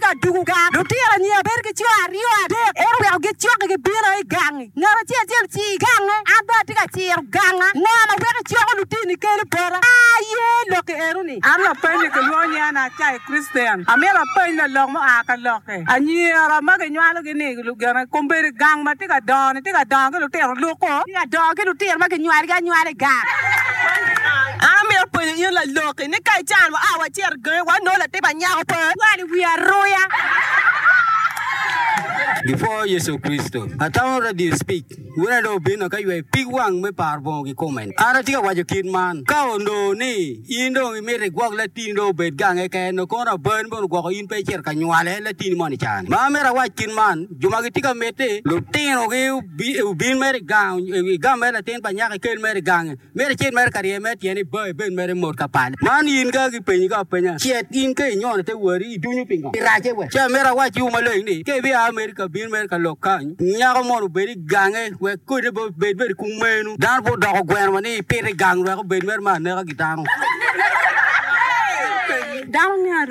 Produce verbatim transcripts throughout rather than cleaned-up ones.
la dugu ga lo tira ni ber ke chwa rio ade er we ge chwa ge bira e gang ngara chi chi chi gang aba tiga chi gang ngama we ge chwa lu tini ke le pera aye lo ke eruni amla pele ke lo nya na chai Christian amela pele lo mo aka lo ke anyi ra ma ge nyalo ge ni lu ga ko ber gang ma tiga don tiga don ke lu tira lu ko tiga don ke lu tira ma ge nyari ga nyari ga amela pele yin la lo ke ni kai chan wa awa chi ge wa no la te ba nya ko wali we are roya before Jesus Christo atang radio speak wena do bino ka yue pig wang me par bo ki comment ara tiga wa kid man ka ondo ni indo mi mere gwag la tindo bet gang e ka no ko na burn bo go in pe cher ka nyale la tin mo ni chan ma mera wa kid man juma ki tiga mete lo tino ge bi bin mere gang ga mere ten pa nya ka kel mere gang mere chen mere ka re me tieni boy ben mere mor ka pan man in ga ki pe ni ga pe nya chet in ke nyon te wori du ni pinga ra che we cha mera wa ju ma le ni ke bi America bin mer ka loka nya ko mo be gange we ko de be be ku menu dan bo do gwen mani pe de gang we ko be mer ma ne ka gitano down nya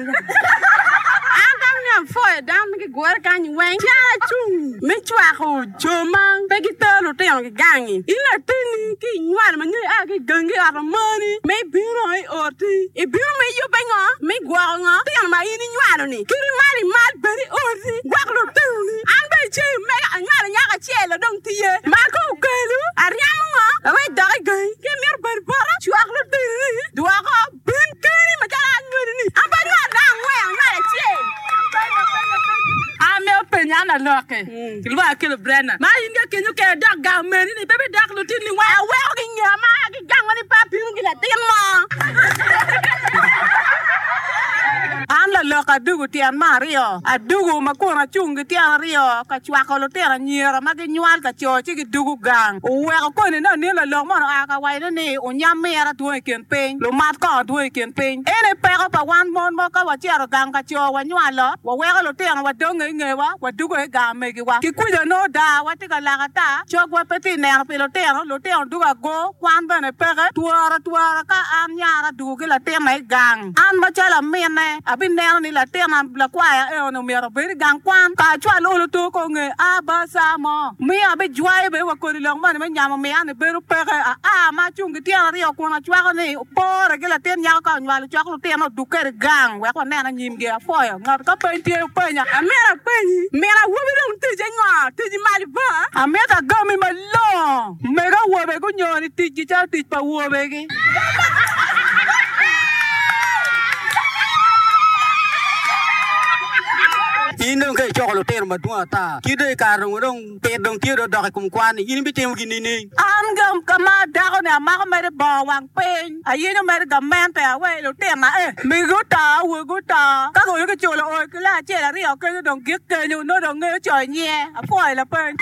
foi dam ke gor kan wen ja chu me chwa ho jomang pe ki telo te on gangi ila tini ki nyal ma ni a ki gangi armani me biro ai oti e biro me yo benga me gwa nga te ma ini nyalo ni kiri mali mal beri oti gwa lo tuni an be che me nyal nya ka che lo dong tiye ma ko kelu ariam nga we da ga ke mer ber bara chwa lo tini dwa ko bin kiri ma ja ngiri ni abani da we ma che ame penya na loke kilwa kil brena ma yinga kenyu ke dag ga meni ni bebe dag lu tin ni wa we o ginya ma gi gang ni papi ngi la tin mo an la loka dugu tian mario adugu makona chungi tian rio ka chwa ko lo tian nyira ma gi nywal ka cho chi gi dugu gang we ko ni no ni la lo mo aka wa ni o nyam mera tu ken pen lo mat ko tu ken pen ene pe ko pa wan mon mo ka wa chi ro gang ka cho wa nywalo wa we ko lo tian wa dong nge wa wa dugu e ga me gi wa ki ku de no da wa ti ka la ka ta cho wa pe ti ne pe lo tian lo tian duga go kwan ba ne pe ga tuara tuara ka an nyara dugu ki la tian mai gang an ma cha la men ne bin neo ni la tema la kwaya e ono mi ro bir gang kwan ka chwa lo lo to ko nge a ba sa mo mi a be jwa be wa ko lo ma me nyama me an be ro pe a a ma chung ki tia ri ko na chwa ko ni po re ke la tem nya ka nwa lo chwa ko tem no du ke gang wa ko ne na nyim ge fo yo ngat ka pe tie pe nya a me ra pe ni me ra wo be dong ti je nya ti ji ma li ba a me ta ga mi ma lo me ga wo be ko nyo ni ti ji cha ti pa wo be ge indong ke chokolo ter ma dua ta kide karung dong pe dong tiro do kum kwani in bi tem gini ni an gam kama da ko na ma ko mere bo wang pen ayino mere gamen pe awe lo tem na e mi go ta wo go ta ka ko ke cholo o ke la che la rio ke dong gik ke no dong nge choi nye a foi la pen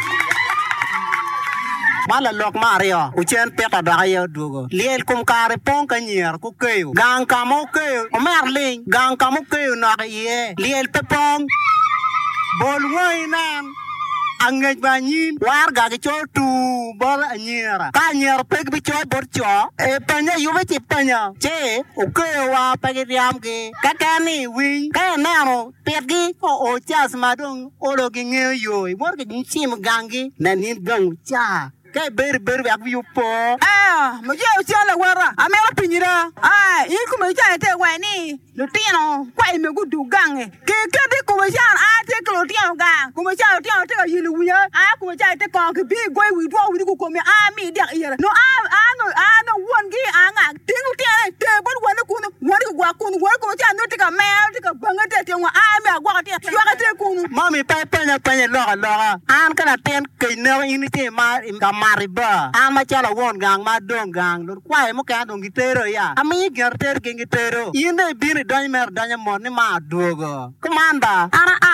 mala lok mario u chen peta da yo dugo liel kum kare pon ka nyer ku keu gang kamo keu o mer ling gang kamo keu na ye liel pe pon bol wainan angej banyin war ga ke cho tu bol anyera ka nyer pe bi cho bor cho e panya yu be ti panya che o keu wa pe ge riam ge ka ka ni win ka na no pe gi o o chas ma dong o lo ge nge yo mor ge ni sim gangi na ni gang cha cái beri beri aku yupo. Ah, mungkin usia la wara. Amela pinyira. Ah, ini ku mungkin ada wani. Lutino, kuai megu dugang. Ke ke de ku mungkin ah te ku lutino gang. Ku mungkin lutino te ka yilu wiya. Ah, ku mungkin te ka ke bi goi wi do wi ku ko me ah mi dia ira. No ah ah no ah no won gi ah nga. Tingu te te bon wani ku no wani ku gwa ku no wani ku mungkin no te ka me te ka banga te te wa ah me gwa te. Yo ka te ku. Mami pa pa na pa na lo lo. An kana ten ke no ini te ma ka mariba ama chala won gang ma dong gang lur kwai mo ka dong gitero ya ami gerter ke gitero inde bin dan mer dan mo ni ma dogo komanda ara a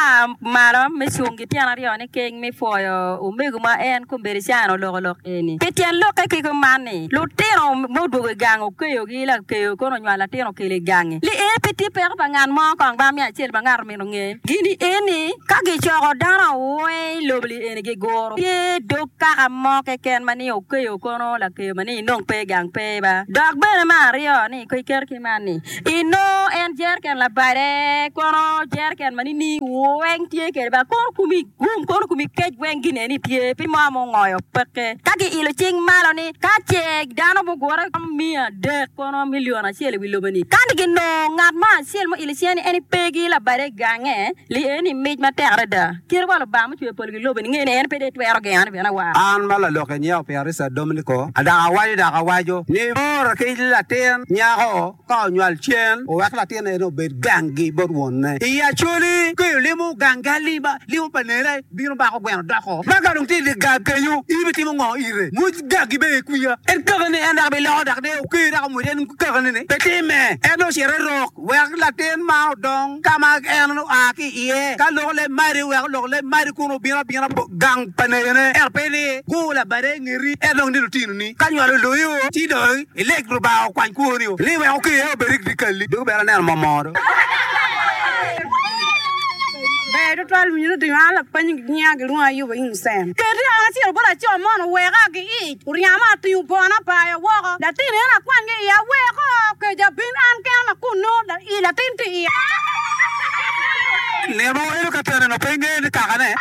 a mara me sungi tiana rio ne king me foyo o me guma en ko berisiano lo lo eni petian lo ka ke ko mani lo tero mo do gango ko yo gi la ke ko no nyala tero ke le gangi li e petit per bangan mo ko ba mi achel bangar me no nge gini eni ka ge choro dana we lo bli eni ge goro ye do ka mo ke ken mani o ko yo ko no la ke mani non pe gang pe ba dag be mario ni ko ker ki mani ino en jer ken la bare ko no jer ken mani ni weng tie ke ba ko kumi gum ko kumi ke weng gine ni tie pi ma mo ngoyo peke ka ge ilo ching malo ni ka che dano bo gora mia de ko no million a chele wi lo bani kan ge no ngat ma chel mo ilo siani eni pegi la bare gange li eni mij ma terda kir wala ba mo tie pol gi lo bani ngene en pede twero ge an bena wa an mala lo ke nya pe arisa dominico ada awai da awajo ni or ke la ten nya ho ko nyal chen o wa la ten no be gangi bo won ne ya choli ke le mo gangali ba li mo panere bi no ba ko gwen da ko ba ga dum ti de ga ke yu i bi ti mo ngo ire mo gagi be ku ya en ka ne en da be lo da de ku da mo den ku ka ne be ti me en no sere rok wa la ten ma dong kama en no a ki ye ka lo le mari wa lo le mari ku no bi na bi na gang panere ne er pe ni ku la bare ngiri en no ni ti ni ka nyalo lo yo ti do electro ba kwan ku ni li wa ku ye be rik dikali do be na mo mo Bedo twelve minutes ngala panyi nyaga lunga yuba insen. Kedi anga sio bora cho mono wega ki i. Uriama tu bona pa ya woko. Da tini na kwange ya weko ke jabin an kana kuno da i la tinti i. Ne mo ero katana no penge ni kakane.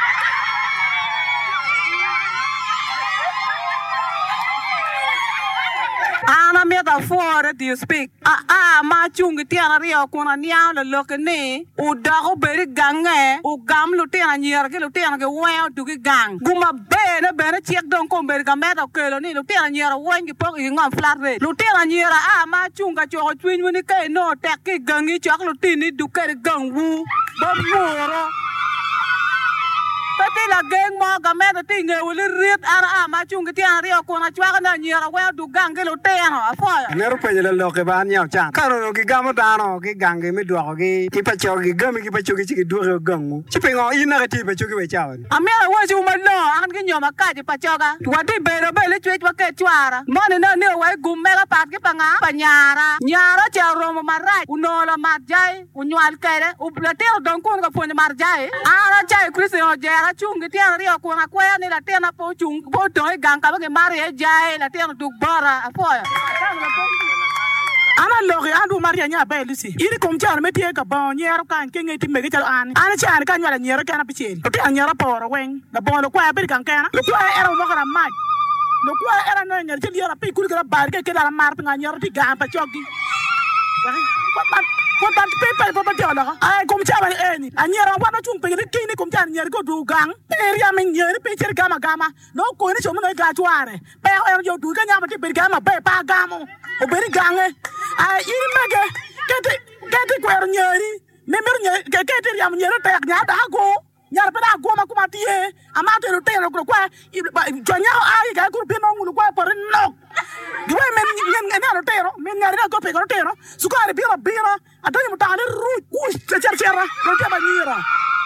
Ana meta fora do you speak a a ma chungi tiana rio kuna niao la lokene u da ko beri gange u gam lu tiana nyer ke lu tiana ke wa du ke gang guma be na be na chek don ko beri ka meta ke lo ni lu tiana nyer wen ki pok i ngam flat re lu tiana nyer a ma chunga cho ko twin woni ke no tek ke gangi chok lu tini du ke gang wu bo moro Pati la geng mo gameta tinge wuli rit ara a ma chungi tiana rio kuna chwa na nyera wa du gang ke lu tiana afoya ne ro pe le lo ke ban nyao chan karo ki gamo dano ki gangi mi do ko ki ki pa cho ki gami ki pa cho ki ki do ko gangu chi pe ngo ina ka ti pa cho ki we chawan amela wa ju ma no an ke nyoma ka di pa choga wa di be ro be le chwe wa ke chwara mo ne na ne wa gumme ga pat ke panga panyara nyara cha ro mo marai unola marjai unyal kere u platero don ko ga fone marjai ara chai kristo jera chungi tiana rio ko na kwa ni la tiana po chung po to gang ka ke mari e jai la tiana du bara afoya ana logi andu maria nya be lisi iri kom char me tie ka bon nyero kan ke ngeti me ke an ana char kan nyala nyero kana pichel to tiana nyero poro wen la bon lo kwa be kan kana lo kwa era mo kana mai lo kwa era no nyero ti yara pe kuri ka bar ke ke la mar pinga nyero ti ga pa chogi What that paper for the dollar? I come to any, and you're one or two pay the king come down here go to gang. Area mean year, picture gamma gamma. No coalition, no gatuare. Pay your do gamma, big gamma, pay pa gamo. O very gang. I even make get it, get it where nearly. Remember, get it, yam near a tag, not go. Yarpeda go makumatie, a matter of tail of Gua, Jonya, I got good pin on Gua for no. Do I mean another tail? Men are not going to tail. So got a beer of beer. I don't even tell a root. Who's the Chachera? Don't have a nearer.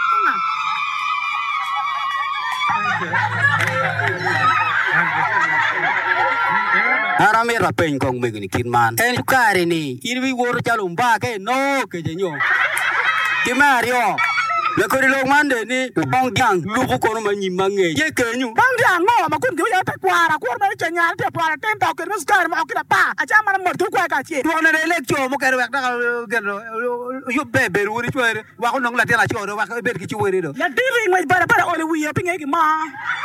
Aramera pen kong me ni kinman en kare ni irwi wor jalum ba ke no ke jenyo ke mario le ko lo mande ni bong gang lu ko no manyi mange ye ke nyu bang gang mo ma kun ge ya ta kwara ko ma cha nya te kwara ten ta ke mus gar ma ko pa a cha ma mo tu kwa ka chi do na le cho mo ke wek da ke yo bebe ru ni chwere wa ko nong la te la cho do wa ko be ki chi were do ya diri ngai bara bara ole wi ya pinge ki ma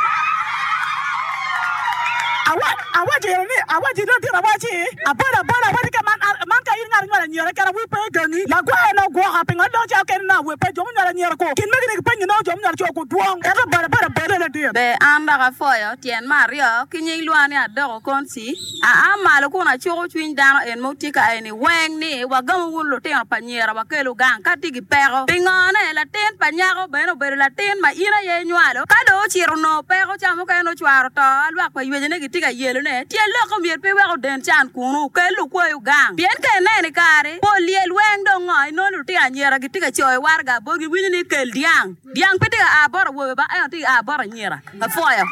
awa awa je ni awa je no tira wa chi abara bara wa ka man man ka yin ngar ngar nyere ka wi pe gani la kwa no go ha pinga do cha ke na we pe jo nyara nyere ko kin me ni pe ni no jo nyara cho ko duong e bara bara bara le dia be anda ka foyo tien mario kinyi luani adoro konsi a amalo kuna choro twin dano en motika eni weng ni wa gamu wulo te panyera wa kelo gang katigi pero pingone la ten pa nyako beno bedo latin ma ina ye nywalo ka do chiro no pe ko chamo ka no chwaro to alwa ko ywe ne gitiga yelo ne tie loko mier pe wa den chan kunu ke lu ko yu gang bien ke ne ne kare po liel weng do ngoi no lu ti anyera gitiga choy warga bo gi wini ni kel diang diang pe tiga abor wo ba ay ti abor nyera afoya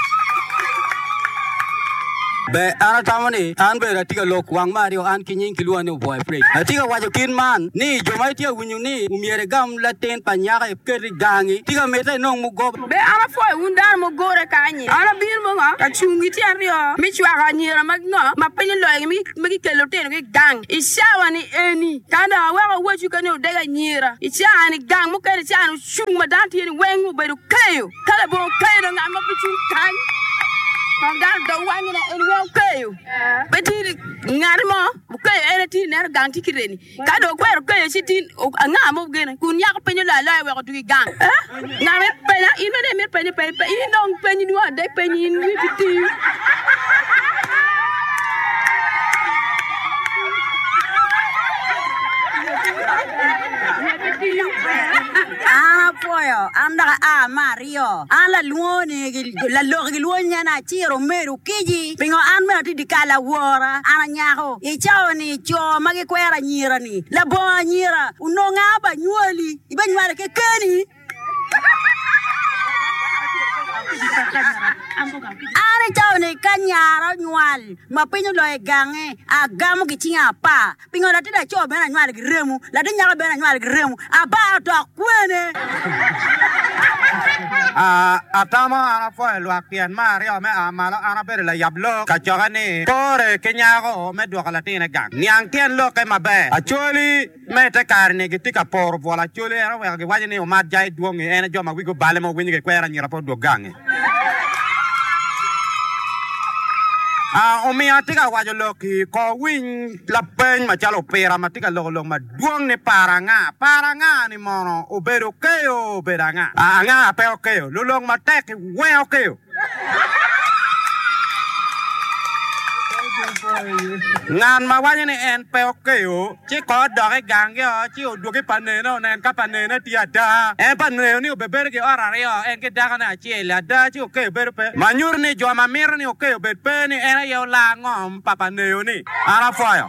be ana tamani an be ratiga lok wang mario an kinyin kilua no boyfriend atiga wajo kin man ni jomai tia winyu ni umiere gam laten panyaka e keri gangi tiga meta no mu go be ana fo undar mo gore kanyi ana bir mo nga ka chungi ti ario mi chwa ga nyira magno ma penyo lo mi mi kelo ten ge gang ishawa ni eni kana wa wa chu kanu de ga nyira ishawa ni gang mo kere cha no chung ma dan ti ni wengu be do kayo kala bo kayo nga ma bichu kan Pangal do wani na en wel kayo. Betiri ngari mo kayo ene ti ner gang ti kireni. Ka do kwero kayo si tin nga mo gene. Kun yak penyo la la we ko tu gang. Eh? Ngare penya ino de mer penyo pe pe ino penyo ni wa de penyo ni ti. Ah, poyo, anda ah Mario. Ala luone la logi luonya na chiro meru kiji. Pingo an me ti dikala wora, ana nyako. E chao ni cho magi kwera nyira ni. La bo nyira, unonga ba nyoli. Iba nywara ke keni. Are chao ni kanyara nywal. Mapinyo lo e gange, agamu kichinga pa. Pingo la tida cho bena nywala giremu, la de nyaka bena nywala giremu. Aba to akwene. Ah, atama ana fo luakian Mario me amalo ana bere la yablo kachogani pore kenyako me do kala tine gang niang tien lo ke mabe acholi me te karne gitika por vola choli ana wa ke wajini o madjai duongi ene joma wigo bale mo winyi ke kwera nyira po do gang Ah, omi atika wajo loki ko win la pen ma chalo pera matika lo lo ma duong ne paranga paranga ni mono obedo keo beranga ah nga pe okeo lo lo ma tek we okeo ngan ma wanya ni en pe okeo chi ko do ke gang yo chi o do ke paneno nen ka panena ti ada en paneno ni obeber ke orare yo en ke daga na chi la da chi okeo ber pe manyur ni jo ma mir ni okeo ber pe ni en yo la ngom papa neo ni ara foyo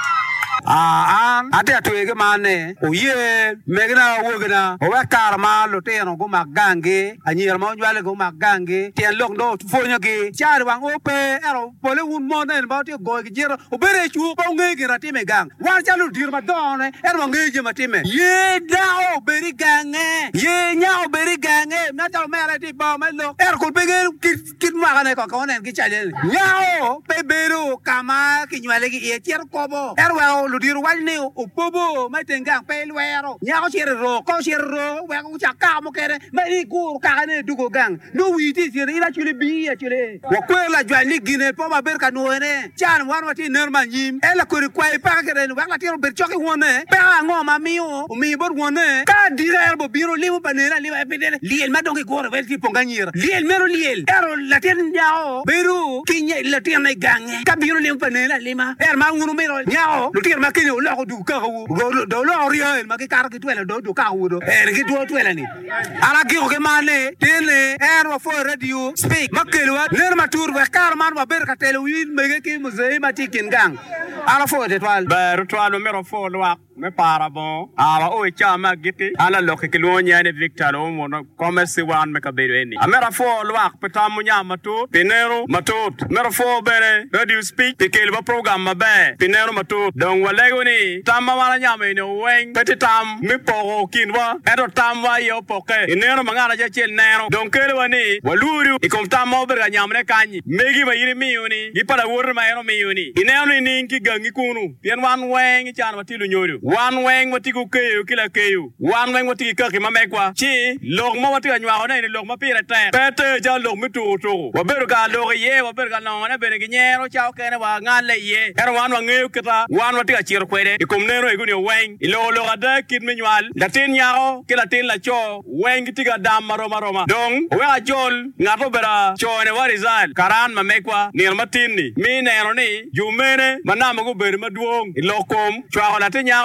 Ah, an ate atuege mane oye megna wogna o wakar ma lo teno go magange anyir ma nywale go magange tien lok do fonyo gi char wang ope ero pole un monen ba te go gi jero o bere chu ba nge gi ratime gang war chalu dir ma done ero nge gi matime ye dao beri gange ye nyao beri gange na ta mere ti ba ma lo ero ko bege kit kit ma ne ko ko nen gi chale nyao pe beru kama ki nywale gi e tier ko bo ero ludir walne o bobo matenga pelwero nyako chirro ko chirro we ko chaka mo kere mari ku ka ne dugo gang no witi sir ila chule bi ya chule wo ko la jwali gine po ma ber ka no ne chan wan wati nerma nyim ela ko ri kwai pa kere wa la tiro ber choki wone pa ngoma mi o mi bor wone ka dire bo biro limu panera liwa epidele liel ma donge ko re ti ponga nyira liel mero liel ero la ten nyao beru kinye la ten gang ka biro limu panera lima er ma ngunu mero nyao lu ma ke lo ko du ka wo do lo rio ma ke kar ke twela do do ka wo do er ke do twela ni ala ki ko ke mane tele er wa fo radio speak ma ke lo ner ma tour we kar man wa ber ka tele wi me ke mo ze ma tikin gang ala fo de twal ber twal me ro fo lo me para bon ala o cha ma giti ala lo ke lo nya ne victor o mo commerce wan me ka be ni amera fo lo ak peta mo nya ma to pinero ma to me ro fo bere radio speak ke ke lo program ma be pinero ma to don walego ni tamma wala nyame ni wen peti tam mi po kin wa edo tam wa yo poke inero mangala je chel nero don kele wani waluru ikom tam mo berga nyamne kanyi megi ba yiri mi yoni ipara wor ma ero mi yoni inero ni ninki gangi kunu pien wan wen chan watilu nyoru wan wen watiku keyo kila keyo wan wen watiki kaki mamekwa chi log mo watika nywa ne ni log ma pire te pete ja log mi tu tu wa beru ka log ye wa beru ka no ne bene nyero chao kene wa ngale ye ero wan wa ngeyo kita wan watika chiro kwede ikom nero iguni wen ilo lo ada kid minwal latin nyaro kila tin la cho wen tiga dam maro maro ma dong we a jol ngato bera cho ne warizal karan mamekwa ni matini mi nero ni jumene manama go ber maduong ilo kom chwa latin nyaro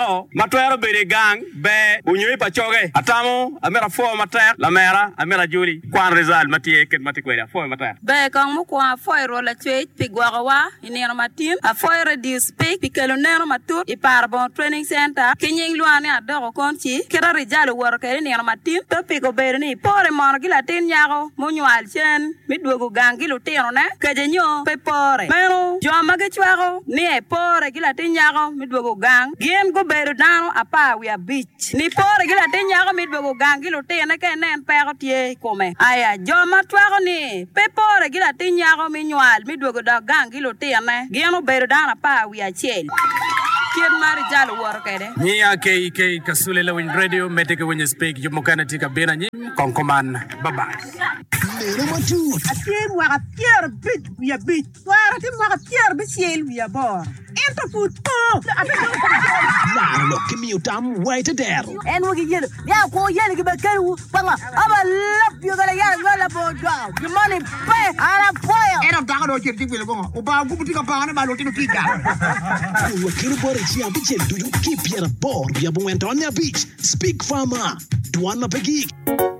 fo matwero bere gang be unyoy pa choge atamo amera fo matek la mera amera juli kwan result matie ket matikweda fo matek be kan mu kwa fo ro la chwe pigwa wa inero matin a fo reduce speak pikelo nero matut i parbon training center kinyin luane adoro konchi kera rijalo wor kere nero matin to pigo bere ni pore mon gila tin nyago munywal chen midwogo gangi lo tino ne kejenyo pe pore mero joma ke chwago ni e pore gila tin nyago midwogo gang gien go bere dano apa we a beach ni pore gila tin nyago midwogo gangi lo tino ke nen pero tie kome aya joma twago ni pe pore gila tin nyago minywal midwogo da gangi lo tino ne gien go bere dano apa we a chel kien mari jalo wor kede ni ake ke kasule la win radio meteke when you speak you mokana tika bena ni konkoman bye bye Nero matu Atim wa tier bit we a bit Wara tim wa tier bit shel we a bor Ento foot po Narlo kimi utam waita der En wo yel ya ko yel ki bekeru panga aba lap yo gala ya gala bo do the money pay ara foya Era daga do kirti bilo bongo uba gubutika pangane ba lotino kika Wakiri bore chi abiche duyu keep your bor ya bungwenta on your beach Speak farmer Duana Peggy